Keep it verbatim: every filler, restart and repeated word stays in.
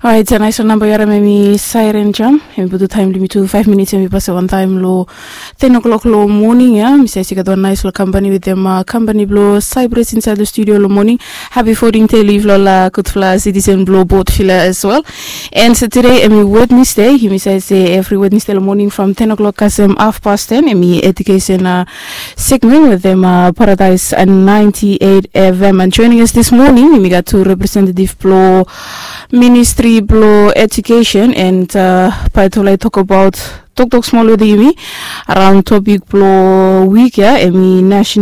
Alright, so nice number yara memi siren jam. And put the time limit to five minutes and we pass one time low ten o'clock low morning, yeah. Miss I got one nice little company with them uh, company blow Cypress inside the studio low morning. Happy folding tail leave lola kutfla citizen blow boat filler as well. And so today I Wednesday, he says every Wednesday morning from ten o'clock as um half past ten and me education uh segment with them uh Paradise and ninety-eight F M. And joining us this morning, we got two representative blow Ministry Blow Education and uh Paitola talk about talk talk small with me around topic blow week, yeah, and me national